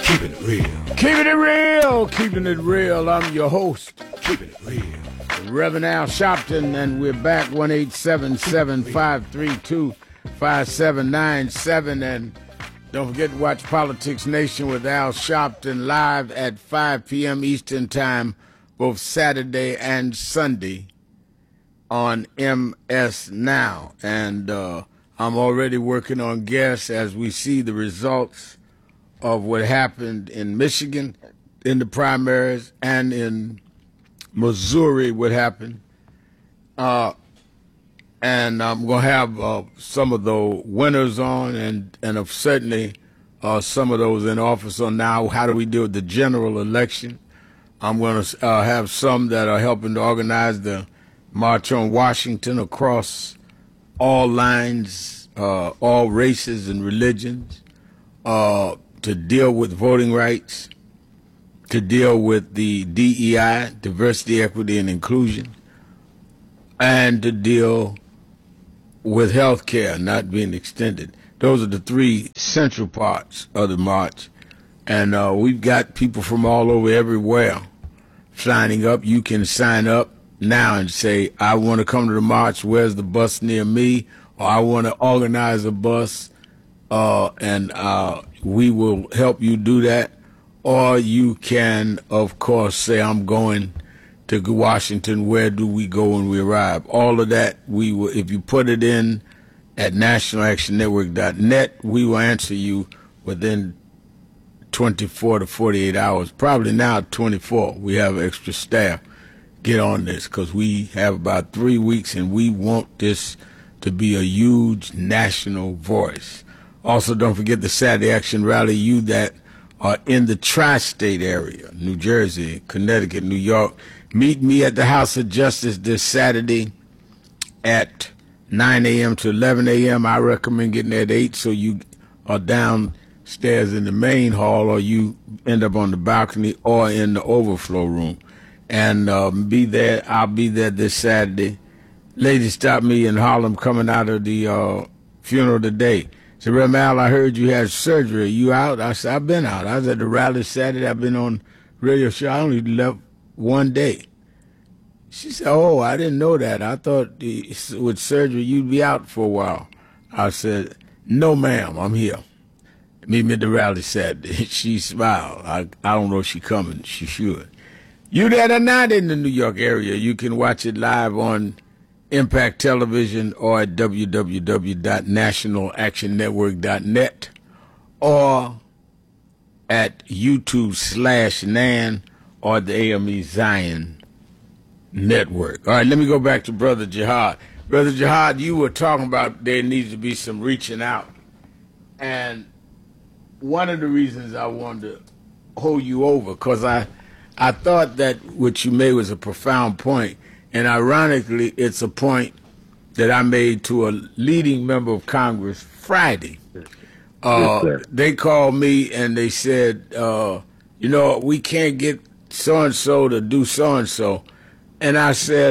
Keeping it real. Keeping it real. Keeping it real. I'm your host, Keeping it real. Reverend Al Sharpton, and we're back 1-877-532-5797. And don't forget to watch Politics Nation with Al Sharpton live at 5 p.m. Eastern Time, both Saturday and Sunday on MS Now. And I'm already working on guests as we see the results of what happened in Michigan in the primaries and in Missouri, what happened. And I'm going to have some of the winners on and certainly some of those in office on now. How do we deal with the general election? I'm going to have some that are helping to organize the March on Washington across all lines, all races and religions, to deal with voting rights, to deal with the DEI, diversity, equity, and inclusion, and to deal with health care not being extended. Those are the three central parts of the march. And we've got people from all over everywhere signing up. You can sign up now and say, I want to come to the march. Where's the bus near me? Or I want to organize a bus, and we will help you do that. Or you can, of course, say, I'm going to Washington. Where do we go when we arrive? All of that, we will, if you put it in at nationalactionnetwork.net, we will answer you within 24 to 48 hours, probably now 24. We have extra staff. Get on this because we have about 3 weeks and we want this to be a huge national voice. Also, don't forget the Saturday Action Rally. You that are in the tri-state area, New Jersey, Connecticut, New York, meet me at the House of Justice this Saturday at 9 a.m. to 11 a.m. I recommend getting there at 8 so you are downstairs in the main hall or you end up on the balcony or in the overflow room. And be there. I'll be there this Saturday. Lady stopped me in Harlem coming out of the funeral today. Said, Reverend Al, I heard you had surgery. You out? I said, I've been out. I was at the rally Saturday. I've been on radio show. I only left one day. She said, oh, I didn't know that. I thought with surgery you'd be out for a while. I said, no, ma'am, I'm here. Meet me at the rally Saturday. She smiled. I don't know if she's coming. She should. You that are not in the New York area, you can watch it live on Impact Television or at www.nationalactionnetwork.net or at YouTube/NAN or the AME Zion Network. All right, let me go back to Brother Jihad. Brother Jihad, you were talking about there needs to be some reaching out. And one of the reasons I wanted to hold you over, because I thought that what you made was a profound point. And ironically, it's a point that I made to a leading member of Congress Friday. They called me and they said, we can't get so-and-so to do so-and-so. And I said,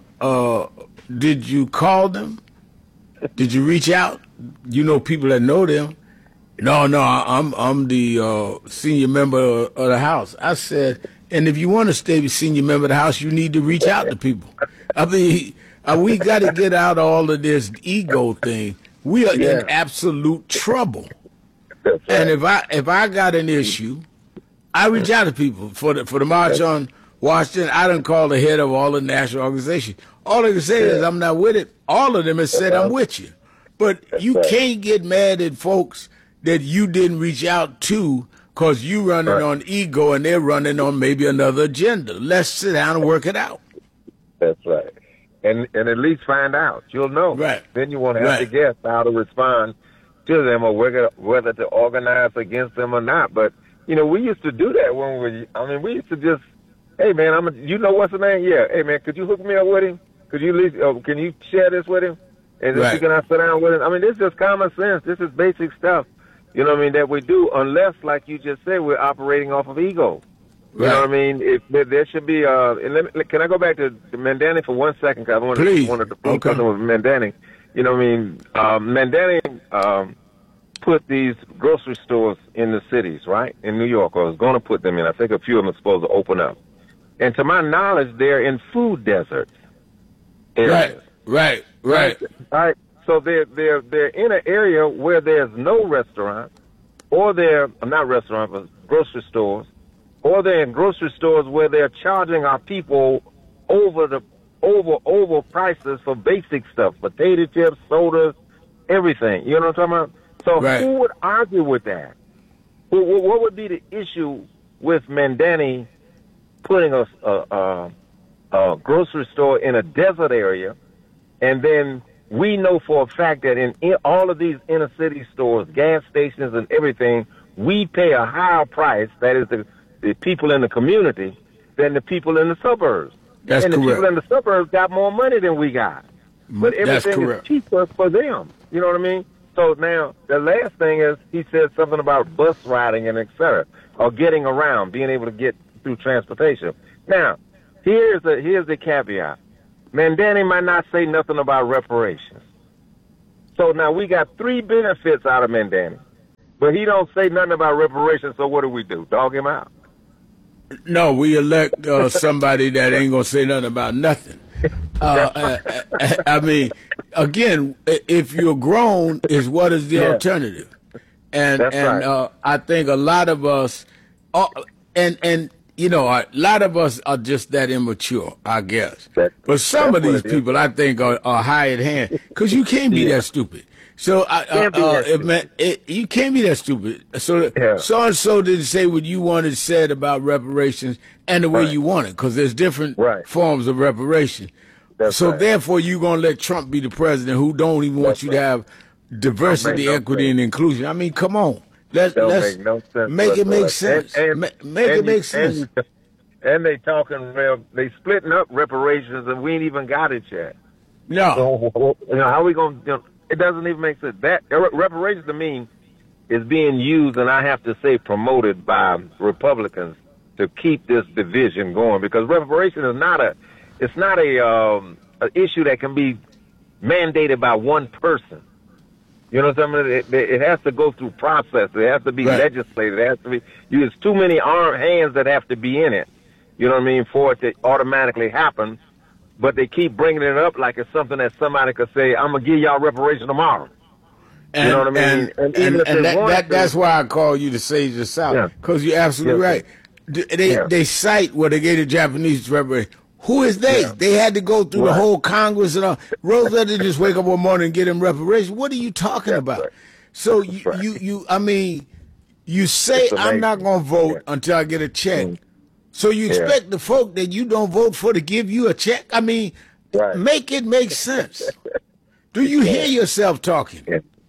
did you call them? Did you reach out? You know people that know them. No, I'm the senior member of the House. I said, and if you want to stay the senior member of the House, you need to reach out to people. I mean, we got to get out all of this ego thing. We are in absolute trouble. And if I got an issue, I reach out to people. For the March on Washington, I done called the head of all the national organizations. All they can say is I'm not with it. All of them have said I'm with you. But you can't get mad at folks that you didn't reach out to because you running on ego and they're running on maybe another agenda. Let's sit down and work it out. That's right. And at least find out. You'll know. Right. Then you won't have to guess how to respond to them or whether to organize against them or not. But, we used to do that when we used to just, hey, man, what's the name? Yeah. Hey, man, could you hook me up with him? Could you at least, can you share this with him? And then you can sit down with him. I mean, this is just common sense. This is basic stuff. You know what I mean, that we do, unless, like you just said, we're operating off of ego. You know what I mean? There should be, can I go back to Mandani for 1 second? Because I wanted to prove something with Mandani. You know what I mean? Mandani put these grocery stores in the cities, right? In New York, or was going to put them in. I think a few of them are supposed to open up. And to my knowledge, they're in food deserts. Areas. Right. So they're in an area where there's no restaurant, or they're not restaurant, but grocery stores, or they're in grocery stores where they're charging our people over prices for basic stuff, potato chips, sodas, everything. You know what I'm talking about? So who would argue with that? What would be the issue with Mandani putting a grocery store in a desert area, and then we know for a fact that in all of these inner city stores, gas stations and everything, we pay a higher price, that is the people in the community, than the people in the suburbs. That's and the correct. people in the suburbs got more money than we got. But everything is cheaper for them. You know what I mean? So now, the last thing is, he said something about bus riding and et cetera, or getting around, being able to get through transportation. Now, here's the caveat. Mandani might not say nothing about reparations. So now we got 3 benefits out of Mandani, but he don't say nothing about reparations, so what do? Dog him out? No, we elect somebody that ain't going to say nothing about nothing. I mean, again, if you're grown, what is the alternative? And right. I think a lot of us, and you know, a lot of us are just that immature, I guess. But some of these people, I think, are high at hand, because you can't be that stupid. So you can't be that stupid. So and so didn't say what you wanted said about reparations and the way you want it, because there's different forms of reparation. Therefore, you're gonna let Trump be the president, who don't even want you to have diversity, equity, and inclusion. I mean, come on. Let's make no sense. Make it make sense. Make it make sense. And they talking they splitting up reparations, and we ain't even got it yet. No. So, how are we going to, it doesn't even make sense. That reparations to me is being used, and I have to say promoted by Republicans to keep this division going, because reparation is not a issue that can be mandated by one person. You know what I'm saying? It has to go through process. It has to be legislated. It has to be. There's too many hands that have to be in it. You know what I mean? For it to automatically happen. But they keep bringing it up like it's something that somebody could say, "I'm gonna give y'all reparation tomorrow." And, you know what I mean? And that's why I call you the sage of the South, because you're absolutely right. They cite what they gave the Japanese reparation. Who is they? They had to go through the whole Congress and all. Roosevelt didn't just wake up one morning and get him reparations. What are you talking about? So I mean, you say I'm not going to vote until I get a check. So you expect the folk that you don't vote for to give you a check? I mean, make it make sense. Do you hear yourself talking?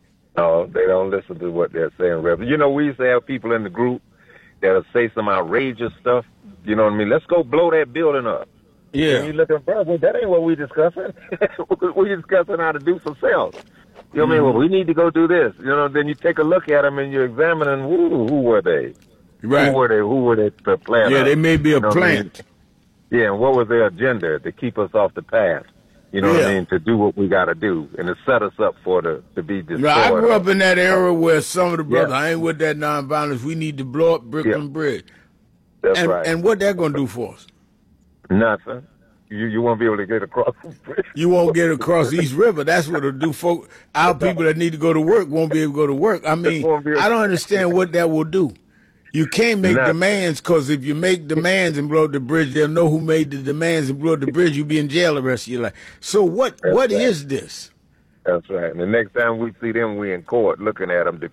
No, they don't listen to what they're saying, Reverend. You know, we used to have people in the group that'll say some outrageous stuff. You know what I mean? Let's go blow that building up. Yeah. And you look at, brother, that ain't what we discussing. We're discussing how to do some sales. You know what I mean? Well, we need to go do this. You know, then you take a look at them and you're examining who were they? Right. Who were they to plan? Yeah, they may be a plant. Yeah, and what was their agenda to keep us off the path? You know what I mean? To do what we got to do and to set us up to be destroyed. I grew up in that era where some of the brothers, I ain't with that nonviolence. We need to blow up Brooklyn Bridge. That's right. And what that going to do for us? Nothing. You won't be able to get across the bridge. You won't get across East River. That's what it'll do. Our people that need to go to work won't be able to go to work. I mean, I don't understand what that will do. You can't make demands, because if you make demands and blow up the bridge, they'll know who made the demands and blew up the bridge. You'll be in jail the rest of your life. So what is this? That's right. And the next time we see them, we in court looking at them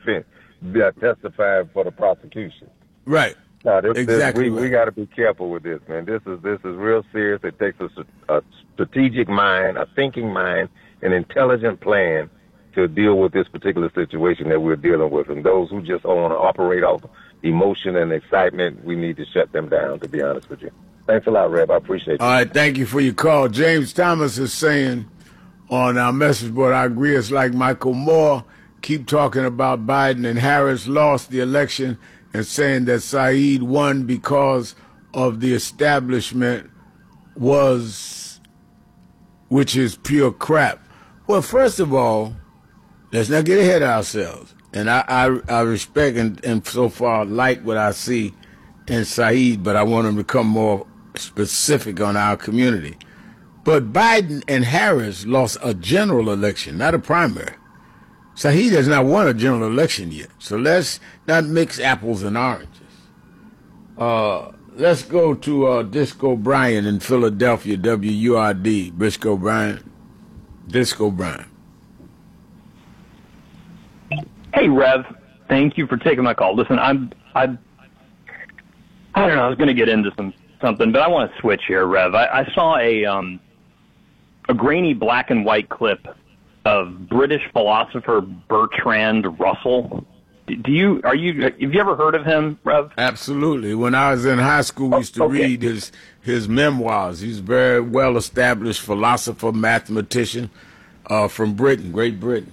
testifying for the prosecution. Right. No, exactly. We got to be careful with this, man. This is real serious. It takes a strategic mind, a thinking mind, an intelligent plan to deal with this particular situation that we're dealing with. And those who just want to operate off emotion and excitement, we need to shut them down, to be honest with you. Thanks a lot, Reb. I appreciate you. All right, thank you for your call. James Thomas is saying on our message board, I agree, it's like Michael Moore keep talking about Biden and Harris lost the election and saying that Saeed won because of the establishment which is pure crap. Well, first of all, let's not get ahead of ourselves. And I respect and so far like what I see in Saeed, but I want him to become more specific on our community. But Biden and Harris lost a general election, not a primary. Saeed has not won a general election yet. So let's not mix apples and oranges. Let's go to Disco Brian in Philadelphia, WURD. Disco Brian. Hey, Rev. Thank you for taking my call. Listen, I don't know. I was going to get into something, but I want to switch here, Rev. I saw a grainy black and white clip of British philosopher Bertrand Russell. Have you ever heard of him, Rev? Absolutely. When I was in high school, we used to read his memoirs. He's a very well-established philosopher, mathematician from Britain, Great Britain.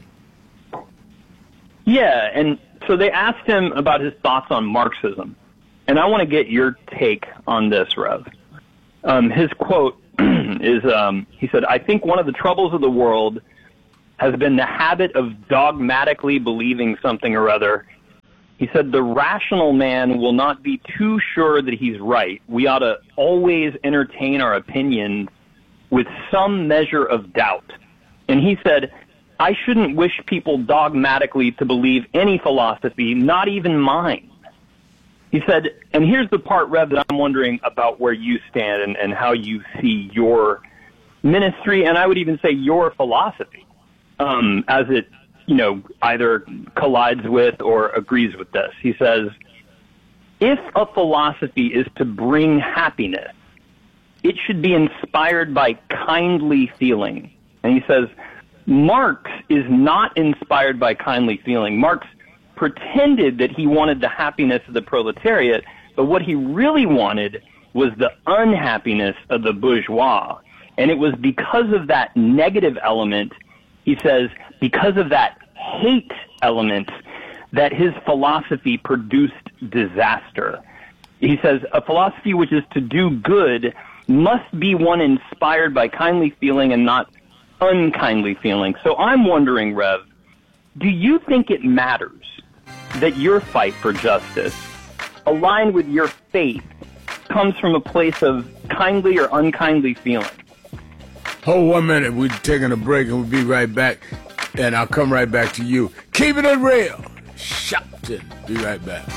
Yeah, and so they asked him about his thoughts on Marxism. And I want to get your take on this, Rev. His quote is, he said, "I think one of the troubles of the world has been the habit of dogmatically believing something or other." He said, "The rational man will not be too sure that he's right. We ought to always entertain our opinions with some measure of doubt." And he said, "I shouldn't wish people dogmatically to believe any philosophy, not even mine." He said, and here's the part, Rev, that I'm wondering about where you stand and how you see your ministry, and I would even say your philosophy, as it, either collides with or agrees with this. He says, if a philosophy is to bring happiness, it should be inspired by kindly feeling. And he says, Marx is not inspired by kindly feeling. Marx pretended that he wanted the happiness of the proletariat, but what he really wanted was the unhappiness of the bourgeois. And it was because of that negative element, he says, because of that hate element, that his philosophy produced disaster. He says, a philosophy which is to do good must be one inspired by kindly feeling and not unkindly feeling. So I'm wondering, Rev, do you think it matters that your fight for justice, aligned with your faith, comes from a place of kindly or unkindly feeling? Hold 1 minute. We're taking a break and we'll be right back. And I'll come right back to you. Keeping it real. Shopton. Be right back.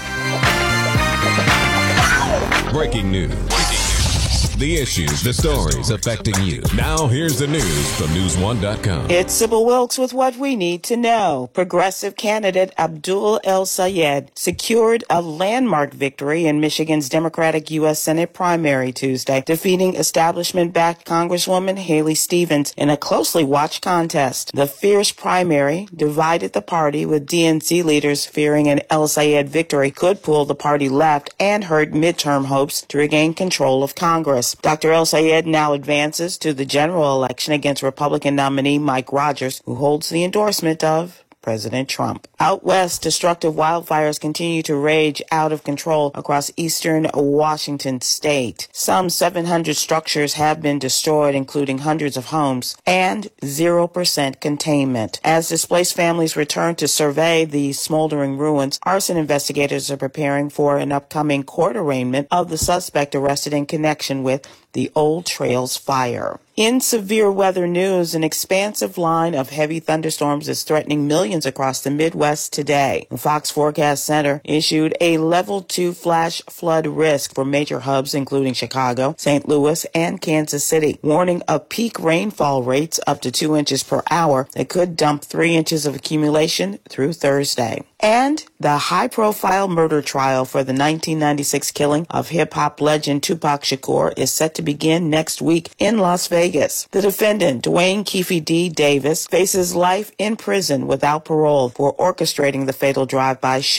Breaking news. The issues, the stories affecting you. Now here's the news from News1.com. It's Sybil Wilkes with what we need to know. Progressive candidate Abdul El-Sayed secured a landmark victory in Michigan's Democratic U.S. Senate primary Tuesday, defeating establishment-backed Congresswoman Haley Stevens in a closely watched contest. The fierce primary divided the party, with DNC leaders fearing an El-Sayed victory could pull the party left and hurt midterm hopes to regain control of Congress. Dr. El-Sayed now advances to the general election against Republican nominee Mike Rogers, who holds the endorsement of President Trump. Out west, destructive wildfires continue to rage out of control across eastern Washington state. Some 700 structures have been destroyed, including hundreds of homes, and 0% containment. As displaced families return to survey the smoldering ruins, arson investigators are preparing for an upcoming court arraignment of the suspect arrested in connection with the Old Trails fire. In severe weather news, an expansive line of heavy thunderstorms is threatening millions across the Midwest today. The Fox Forecast Center issued a level 2 flash flood risk for major hubs including Chicago, St. Louis, and Kansas City, warning of peak rainfall rates up to 2 inches per hour that could dump 3 inches of accumulation through Thursday. And the high-profile murder trial for the 1996 killing of hip-hop legend Tupac Shakur is set to begin next week in Las Vegas. The defendant, Dwayne Keefe D. Davis, faces life in prison without parole for orchestrating the fatal drive-by shooting.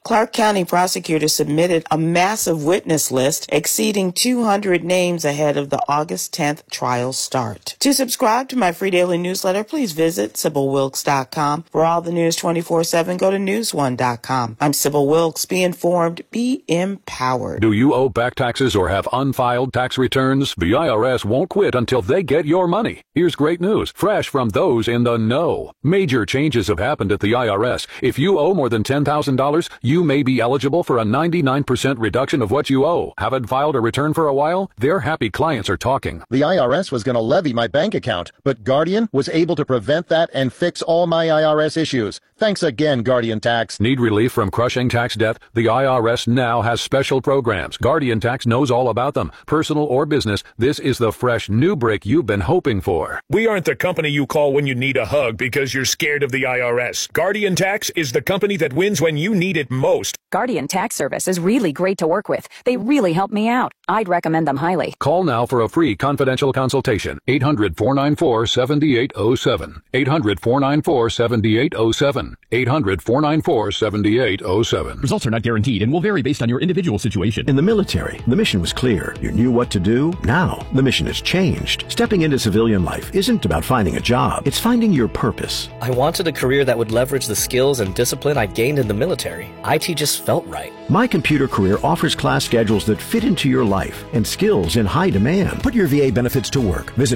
Clark County prosecutors submitted a massive witness list exceeding 200 names ahead of the August 10th trial start. To subscribe to my free daily newsletter, please visit SybylWilkes.com. For all the news 24/7, go to News1.com. I'm Sybil Wilkes. Be informed, be empowered. Do you owe back taxes or have unfiled tax returns? The IRS won't quit until they get your money. Here's great news, fresh from those in the know. Major changes have happened at the IRS. If you owe more than $10,000, you may be eligible for a 99% reduction of what you owe. Haven't filed a return for a while? Their happy clients are talking. The IRS was going to levy my bank account, but Guardian was able to prevent that and fix all my IRS issues. Thanks again, Guardian Tax. Need relief from crushing tax debt? The IRS now has special programs. Guardian Tax knows all about them. Personal or business, this is the fresh new break you've been hoping for. We aren't the company you call when you need a hug because you're scared of the IRS. Guardian Tax is the company that wins when you need it most. Guardian Tax Service is really great to work with. They really help me out. I'd recommend them highly. Call now for a free confidential consultation. 800-494-7807. 800-494-7807. 800-494-7807. Results are not guaranteed and will vary based on your individual situation. In the military, the mission was clear. You knew what to do. Now, the mission has changed. Stepping into civilian life isn't about finding a job. It's finding your purpose. I wanted a career that would leverage the skills and discipline I gained in the military. IT just felt right. My Computer Career offers class schedules that fit into your life and skills in high demand. Put your VA benefits to work. Visit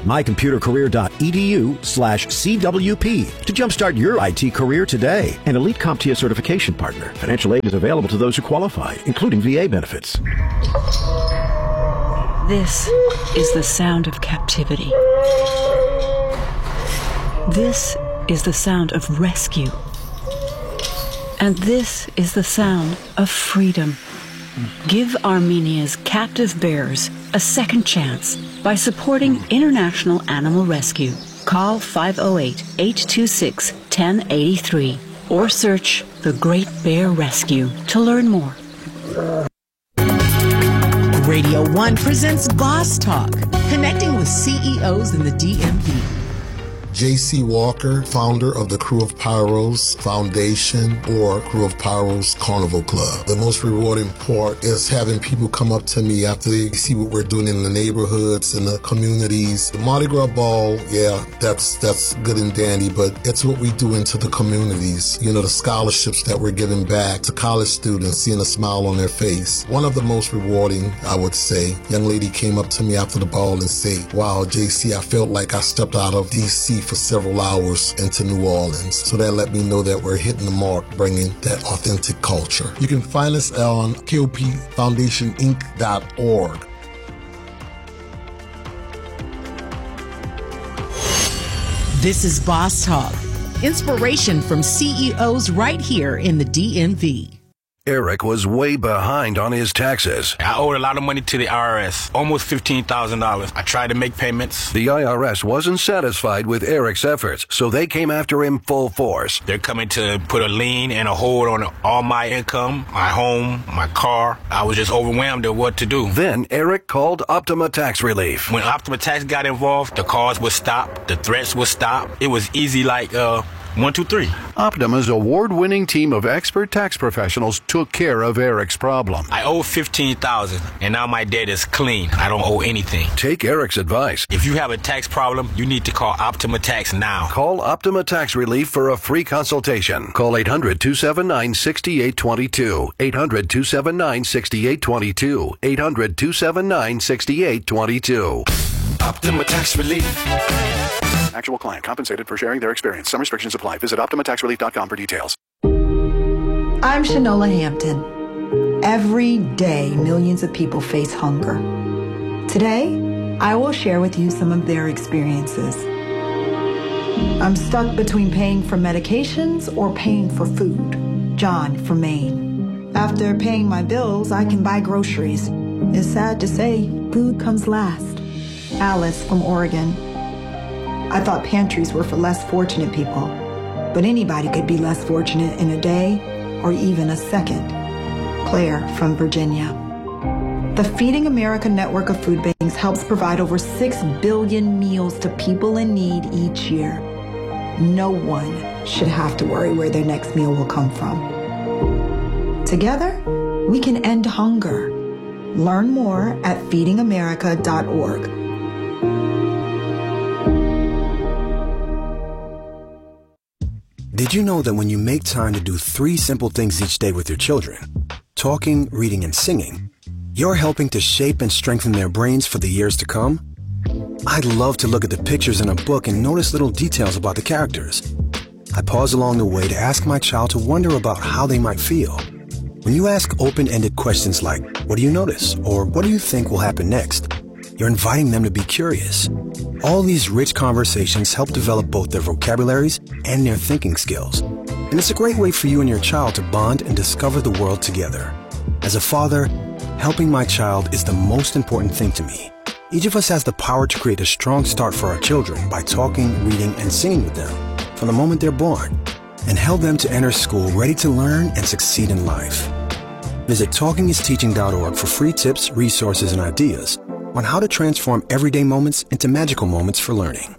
mycomputercareer.edu/CWP to jumpstart your IT career today. An elite CompTIA certification partner. Financial aid is available to those who qualify, including VA benefits. This is the sound of captivity. This is the sound of rescue. And this is the sound of freedom. Give Armenia's captive bears a second chance by supporting International Animal Rescue. Call 508-826-1083 or search The Great Bear Rescue to learn more. Radio 1 presents Boss Talk, connecting with CEOs in the DMV. J.C. Walker, founder of the Crew of Pyros Foundation or Crew of Pyros Carnival Club. The most rewarding part is having people come up to me after they see what we're doing in the neighborhoods and the communities. The Mardi Gras Ball, yeah, that's good and dandy, but it's what we do into the communities. You know, the scholarships that we're giving back to college students, seeing a smile on their face. One of the most rewarding, I would say, young lady came up to me after the ball and said, "Wow, JC, I felt like I stepped out of D.C. for several hours into New Orleans." So that let me know that we're hitting the mark, bringing that authentic culture. You can find us on KOPFoundationInc.org. This is Boss Talk, inspiration from CEOs right here in the DMV. Eric was way behind on his taxes. I owed a lot of money to the IRS, almost $15,000. I tried to make payments. The IRS wasn't satisfied with Eric's efforts, so they came after him full force. They're coming to put a lien and a hold on all my income, my home, my car. I was just overwhelmed at what to do. Then Eric called Optima Tax Relief. When Optima Tax got involved, the calls would stop, the threats would stop. It was easy like, 1, 2, 3. Optima's award-winning team of expert tax professionals took care of Eric's problem. I owe $15,000, and now my debt is clean. I don't owe anything. Take Eric's advice. If you have a tax problem, you need to call Optima Tax now. Call Optima Tax Relief for a free consultation. Call 800-279-6822. 800-279-6822. 800-279-6822. Optima Tax Relief. Actual client compensated for sharing their experience. Some restrictions apply. Visit OptimaTaxRelief.com for details. I'm Shanola Hampton. Every day, millions of people face hunger. Today, I will share with you some of their experiences. I'm stuck between paying for medications or paying for food. John from Maine. After paying my bills, I can buy groceries. It's sad to say, food comes last. Alice from Oregon. I thought pantries were for less fortunate people, but anybody could be less fortunate in a day or even a second. Claire from Virginia. The Feeding America network of food banks helps provide over 6 billion meals to people in need each year. No one should have to worry where their next meal will come from. Together, we can end hunger. Learn more at feedingamerica.org. Did you know that when you make time to do 3 simple things each day with your children, talking, reading, and singing, you're helping to shape and strengthen their brains for the years to come? I love to look at the pictures in a book and notice little details about the characters. I pause along the way to ask my child to wonder about how they might feel. When you ask open-ended questions like, what do you notice? Or what do you think will happen next? You're inviting them to be curious. All these rich conversations help develop both their vocabularies and their thinking skills. And it's a great way for you and your child to bond and discover the world together. As a father, helping my child is the most important thing to me. Each of us has the power to create a strong start for our children by talking, reading, and singing with them from the moment they're born, and help them to enter school ready to learn and succeed in life. Visit TalkingIsTeaching.org for free tips, resources, and ideas on how to transform everyday moments into magical moments for learning.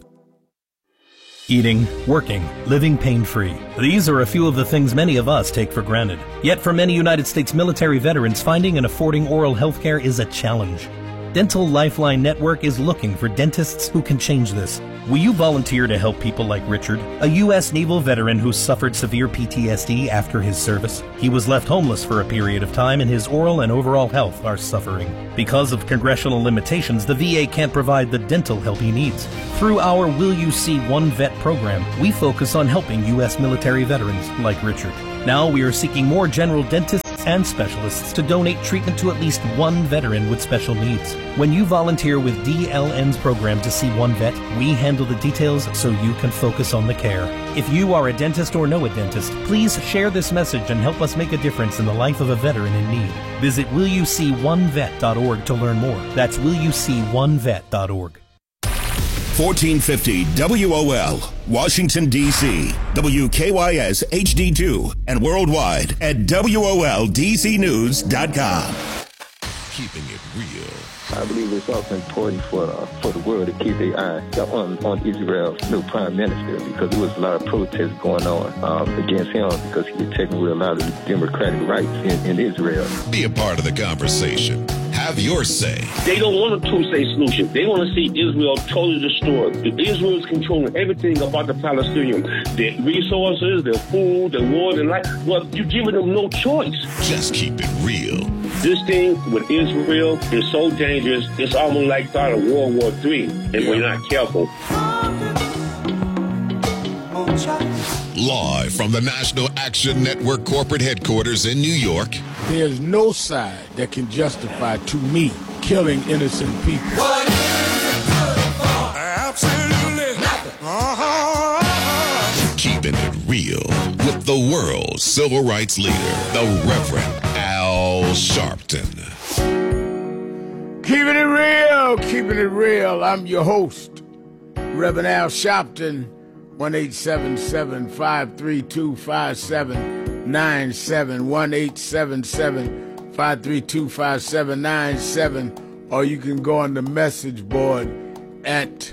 Eating, working, living pain-free. These are a few of the things many of us take for granted. Yet for many United States military veterans, finding and affording oral health care is a challenge. Dental Lifeline Network is looking for dentists who can change this. Will you volunteer to help people like Richard, a U.S. Naval veteran who suffered severe PTSD after his service? He was left homeless for a period of time, and his oral and overall health are suffering. Because of congressional limitations, the VA can't provide the dental help he needs. Through our Will You See One Vet program, we focus on helping U.S. military veterans like Richard. Now we are seeking more general dentists and specialists to donate treatment to at least one veteran with special needs. When you volunteer with DLN's program to see one vet, we handle the details so you can focus on the care. If you are a dentist or know a dentist, please share this message and help us make a difference in the life of a veteran in need. Visit willyouseeonevet.org to learn more. That's willyouseeonevet.org. 1450 WOL, Washington, D.C., WKYS HD2, and worldwide at WOLDCnews.com. Keeping it real. I believe it's also important for the world to keep their eye on Israel's new prime minister, because there was a lot of protests going on against him because he was taking away a lot of democratic rights in Israel. Be a part of the conversation. Have your say. They don't want a two-state solution. They want to see Israel totally destroyed. Israel is controlling everything about the Palestinians. Their resources, their food, their water, and life. Well, you're giving them no choice. Just keep it real. This thing with Israel is so dangerous, it's almost like start of World War III, if we're not careful. Live from the National Action Network corporate headquarters in New York. There's no side that can justify, to me, killing innocent people. What is good for? Absolutely nothing. Keeping it real with the world's civil rights leader, the Reverend Al Sharpton. Keeping it real, keeping it real. I'm your host, Reverend Al Sharpton. 1-877-532-5797, 1-877-532-5797, or you can go on the message board at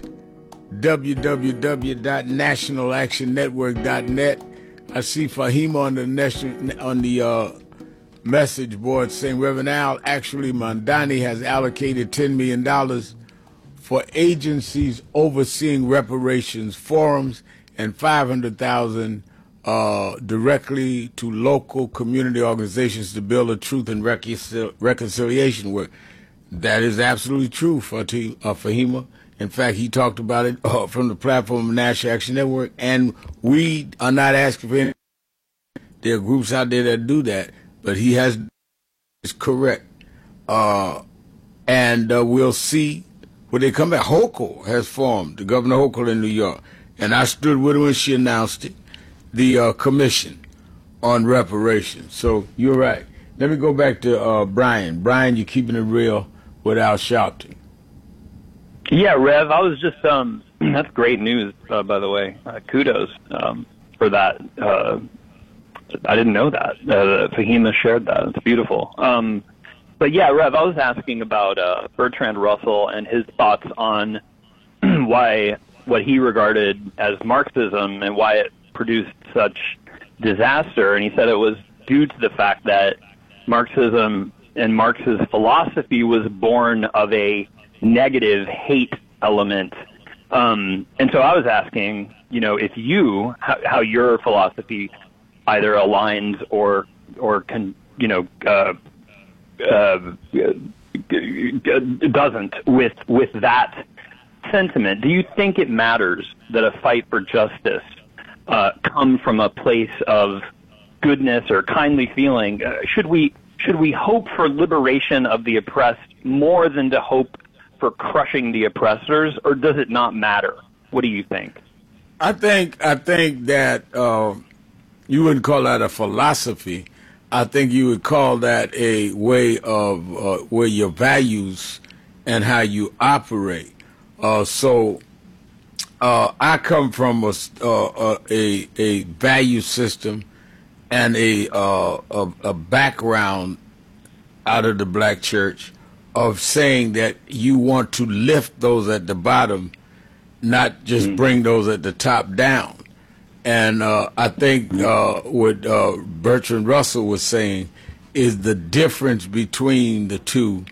www.nationalactionnetwork.net. I see Fahima on the message board saying Reverend Al, actually Mandani has allocated $10 million for agencies overseeing reparations forums and $500,000 directly to local community organizations to build a truth and reconciliation work. That is absolutely true, Fahima. In fact, he talked about it from the platform of National Action Network, and we are not asking for any. There are groups out there that do that, but he has is correct. And we'll see when they come back. Hochul has formed, the Governor Hochul in New York, and I stood with her when she announced it, the commission on reparations. So you're right. Let me go back to Brian. Brian, you're keeping it real without shouting. Yeah, Rev, I was just, that's great news, by the way. Kudos for that. I didn't know that. Fahima shared that. It's beautiful. But yeah, Rev, I was asking about Bertrand Russell and his thoughts on why what he regarded as Marxism and why it produced such disaster. And he said it was due to the fact that Marxism and Marx's philosophy was born of a negative hate element. And so I was asking, if how your philosophy either aligns or doesn't with that sentiment. Do you think it matters that a fight for justice come from a place of goodness or kindly feeling? Should we hope for liberation of the oppressed more than to hope for crushing the oppressors, or does it not matter? What do you think? I think that you wouldn't call that a philosophy. I think you would call that a way of where your values and how you operate. So I come from a value system and a background out of the black church of saying that you want to lift those at the bottom, not just bring those at the top down. And I think what Bertrand Russell was saying is the difference between the two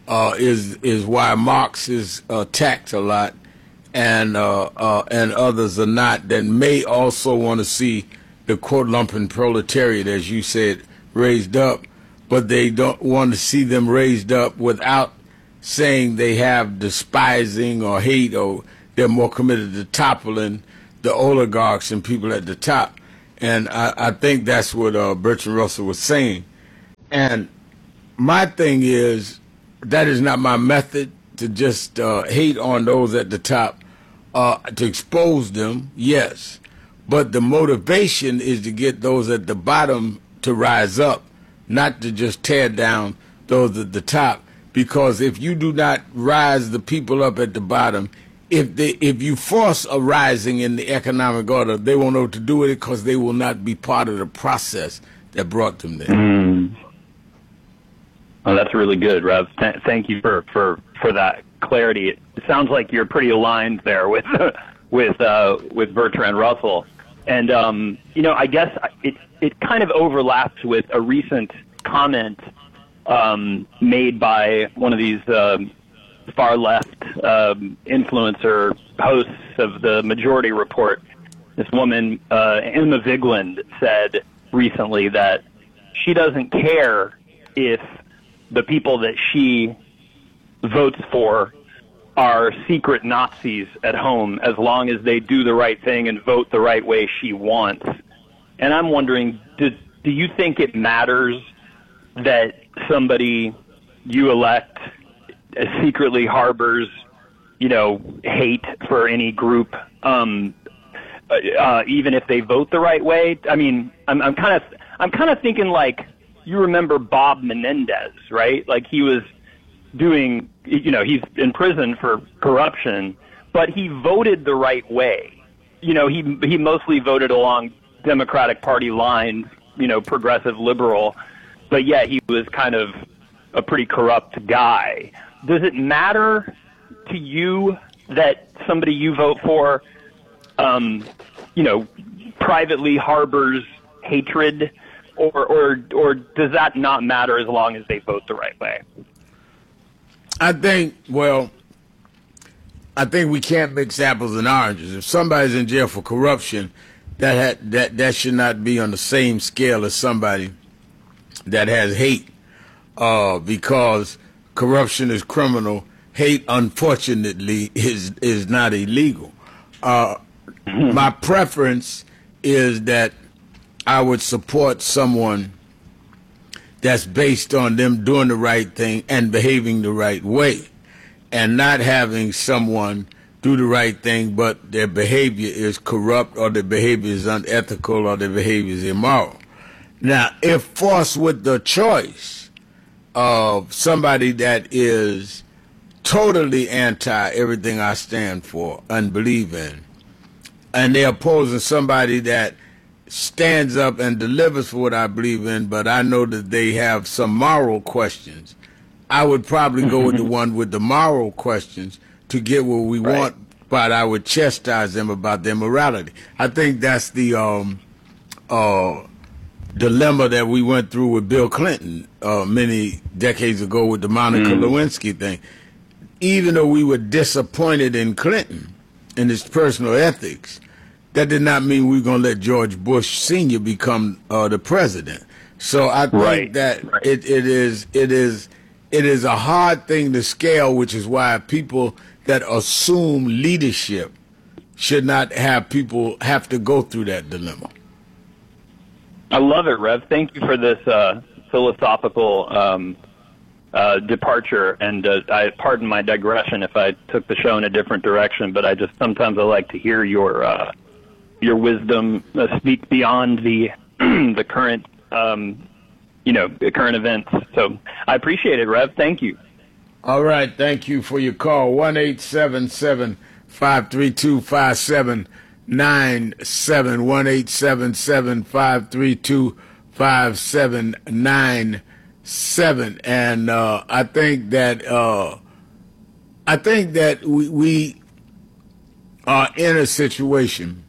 is why Marx is attacked a lot, and others are not, that may also want to see the quote lumpen proletariat, as you said, raised up, but they don't want to see them raised up without saying they have despising or hate, or they're more committed to toppling the oligarchs and people at the top. And I think that's what Bertrand Russell was saying. And my thing is, that is not my method, to just hate on those at the top, to expose them, yes. But the motivation is to get those at the bottom to rise up, not to just tear down those at the top. Because if you do not rise the people up at the bottom, if you force a rising in the economic order, they won't know what to do with it, because they will not be part of the process that brought them there. Oh, that's really good, Rev. Thank you for that clarity. It sounds like you're pretty aligned there with Bertrand Russell, and I guess it kind of overlaps with a recent comment made by one of these far left influencer hosts of the Majority Report. This woman, Emma Vigeland, said recently that she doesn't care if the people that she votes for are secret Nazis at home, as long as they do the right thing and vote the right way she wants. And I'm wondering, do you think it matters that somebody you elect secretly harbors, hate for any group, even if they vote the right way? I mean, I'm kind of thinking, like, you remember Bob Menendez, right? Like, he was doing, he's in prison for corruption, but he voted the right way. He mostly voted along Democratic Party lines, progressive liberal, but yet he was kind of a pretty corrupt guy. Does it matter to you that somebody you vote for, privately harbors hatred, or does that not matter as long as they vote the right way? I think we can't mix apples and oranges. If somebody's in jail for corruption, that should not be on the same scale as somebody that has hate, because corruption is criminal. Hate, unfortunately, is not illegal. My preference is that I would support someone that's based on them doing the right thing and behaving the right way, and not having someone do the right thing but their behavior is corrupt, or their behavior is unethical, or their behavior is immoral. Now, if forced with the choice of somebody that is totally anti everything I stand for and believe in, and they're opposing somebody that stands up and delivers for what I believe in, but I know that they have some moral questions, I would probably go with the one with the moral questions to get what we want, but I would chastise them about their morality. I think that's the dilemma that we went through with Bill Clinton many decades ago with the Monica Lewinsky thing. Even though we were disappointed in Clinton and his personal ethics, that did not mean we were going to let George Bush Sr. become the president. So I think that it is a hard thing to scale, which is why people that assume leadership should not have people have to go through that dilemma. I love it, Rev. Thank you for this philosophical departure, and I pardon my digression if I took the show in a different direction, but sometimes I like to hear your wisdom speak beyond the the current the current events. So I appreciate it, Rev. Thank you. All right, thank you for your call. 1-877-532-5797. 1-877-532-5797. And I think that we are in a situation,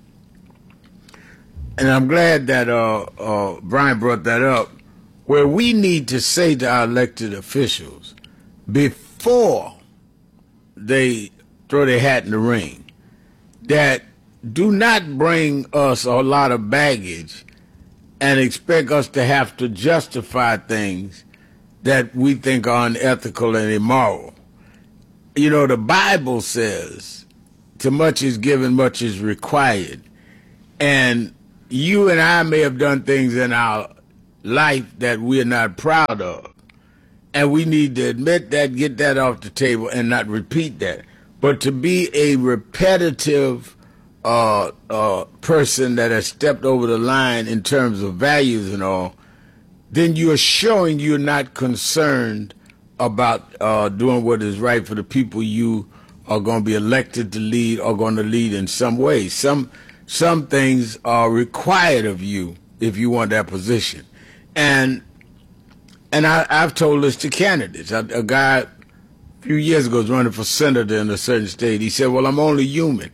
and I'm glad that Brian brought that up, where we need to say to our elected officials before they throw their hat in the ring that do not bring us a lot of baggage and expect us to have to justify things that we think are unethical and immoral. You know, the Bible says, "To much is given, much is required." And you and I may have done things in our life that we're not proud of. And we need to admit that, get that off the table, and not repeat that. But to be a repetitive person that has stepped over the line in terms of values and all, then you're showing you're not concerned about doing what is right for the people you are going to be elected to lead or going to lead in some way. Some things are required of you if you want that position. And I've told this to candidates. A guy a few years ago was running for senator in a certain state. He said, "Well, I'm only human."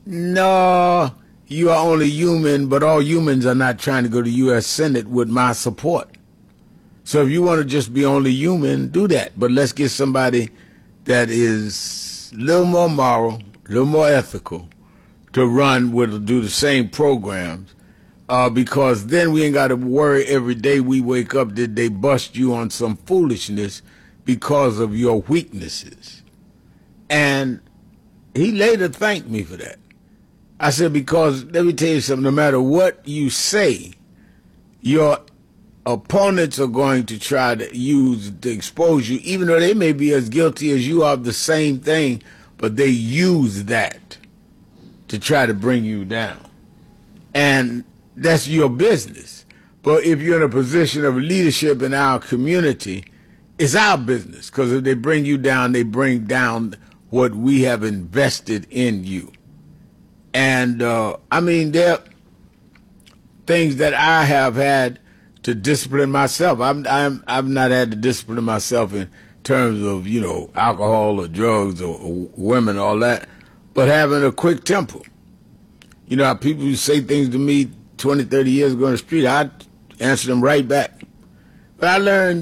No, you are only human, but all humans are not trying to go to U.S. Senate with my support. So if you want to just be only human, do that. But let's get somebody that is a little more moral, a little more ethical to run with, do the same programs. Because then we ain't got to worry every day we wake up, did they bust you on some foolishness because of your weaknesses? And he later thanked me for that. I said, because let me tell you something, no matter what you say, your opponents are going to try to use to expose you, even though they may be as guilty as you are of the same thing, but they use that to try to bring you down. And that's your business. But if you're in a position of leadership in our community, it's our business. Because if they bring you down, they bring down what we have invested in you. And, I mean, there are things that I have had to discipline myself. I've not had to discipline myself in terms of, you know, alcohol or drugs or women, all that, but having a quick temper. You know, how people who say things to me 20, 30 years ago on the street, I'd answer them right back. But I learned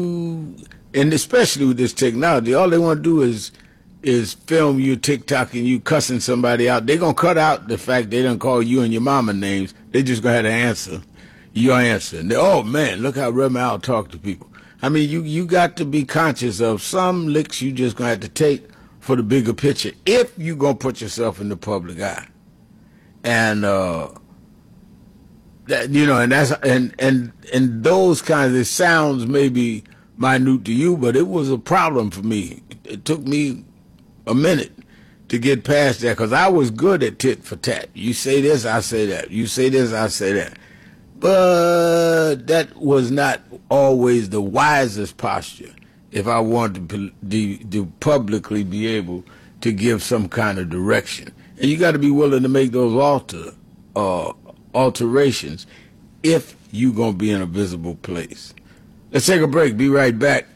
and especially with this technology, all they want to do is film you TikTok and you cussing somebody out. They're going to cut out the fact they don't call you and your mama names. They just going to have to answer your answer. And oh, man, look how Remy Al talk to people. I mean, you got to be conscious of some licks you just going to have to take for the bigger picture if you're going to put yourself in the public eye. And, that, you know, and that's, and those kinds of sounds may be minute to you, but it was a problem for me. It took me a minute to get past that, because I was good at tit for tat. You say this, I say that. You say this, I say that. But that was not always the wisest posture if I wanted to publicly be able to give some kind of direction. And you got to be willing to make those alterations if you're going to be in a visible place. Let's take a break. Be right back.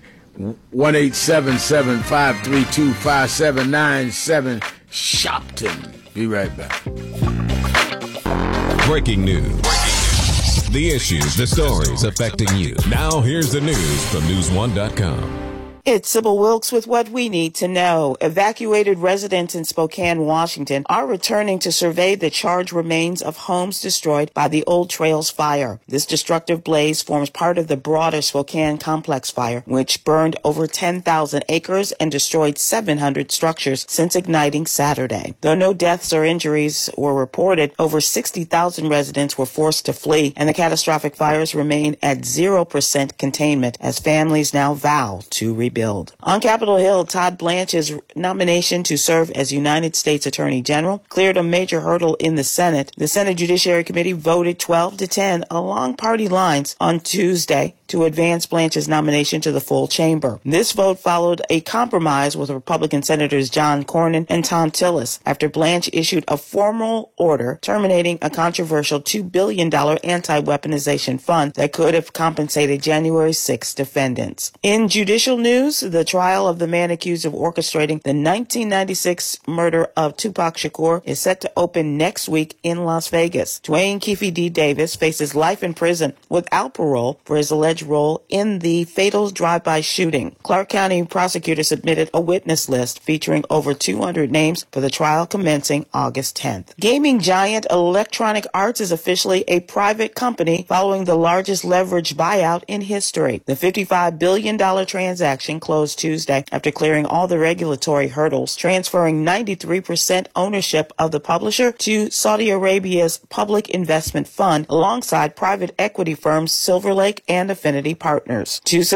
1-877-532-5797. Shopton. Be right back. Breaking news. The issues, the stories affecting you. Now here's the news from News1.com. It's Sybil Wilkes with what we need to know. Evacuated residents in Spokane, Washington are returning to survey the charred remains of homes destroyed by the Old Trails fire. This destructive blaze forms part of the broader Spokane Complex fire, which burned over 10,000 acres and destroyed 700 structures since igniting Saturday. Though no deaths or injuries were reported, over 60,000 residents were forced to flee, and the catastrophic fires remain at 0% containment as families now vow to rebuild. On Capitol Hill, Todd Blanche's nomination to serve as United States Attorney General cleared a major hurdle in the Senate. The Senate Judiciary Committee voted 12-10 along party lines on Tuesday to advance Blanche's nomination to the full chamber. This vote followed a compromise with Republican Senators John Cornyn and Tom Tillis after Blanche issued a formal order terminating a controversial $2 billion anti-weaponization fund that could have compensated January 6 defendants. In judicial news, the trial of the man accused of orchestrating the 1996 murder of Tupac Shakur is set to open next week in Las Vegas. Dwayne Keefe D. Davis faces life in prison without parole for his alleged role in the fatal drive-by shooting. Clark County prosecutors submitted a witness list featuring over 200 names for the trial commencing August 10th. Gaming giant Electronic Arts is officially a private company following the largest leverage buyout in history. The $55 billion transaction closed Tuesday after clearing all the regulatory hurdles, transferring 93% ownership of the publisher to Saudi Arabia's Public Investment Fund alongside private equity firms Silver Lake and Affinity Partners.